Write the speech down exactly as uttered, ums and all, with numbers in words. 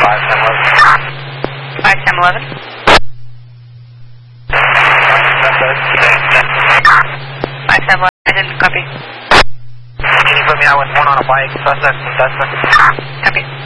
five ten eleven. five ten eleven. five ten eleven, I didn't copy. Can you put me out with one on a bike, suspect, suspect? Copy.